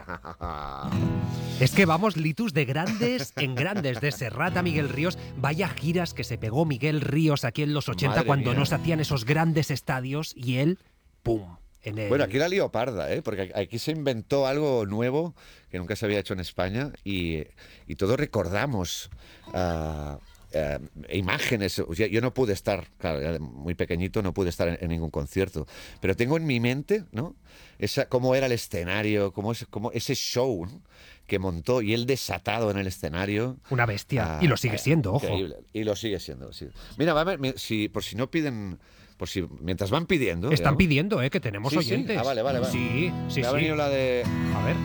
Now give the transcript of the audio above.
Es que vamos, Litus, de grandes en grandes, de Serrat a Miguel Ríos. Vaya giras que se pegó Miguel Ríos aquí en los 80 Madre cuando mía. no se hacían esos grandes estadios y él, ¡pum! En el... Bueno, aquí la lío parda, ¿eh? Porque aquí se inventó algo nuevo que nunca se había hecho en España y todos recordamos imágenes. O sea, yo no pude estar, claro, era muy pequeñito, no pude estar en ningún concierto, pero tengo en mi mente, ¿no? Cómo era el escenario, cómo ese show, ¿no? Que montó y él desatado en el escenario. Una bestia. Y lo sigue siendo, ojo. Increíble. Y lo sigue siendo. Sí. Mira, va a ver, por si no piden, mientras van pidiendo. Están digamos. pidiendo, que tenemos Sí, sí. oyentes. Ah, vale. Sí. Me ha venido la de... A ver.